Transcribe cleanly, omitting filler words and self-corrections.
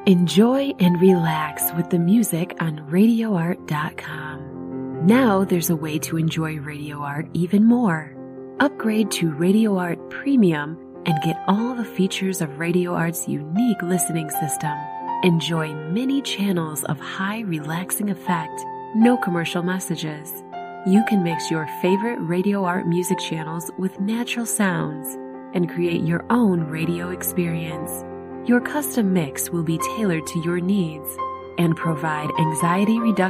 Enjoy and relax with the music on RadioArt.com. Now there's a way to enjoy Radio Art even more. Upgrade to Radio Art Premium and get all the features of Radio Art's unique listening system. Enjoy many channels of high relaxing effect, no commercial messages. You can mix your favorite Radio Art music channels with natural sounds and create your own radio experience. Your custom mix will be tailored to your needs and provide anxiety reduction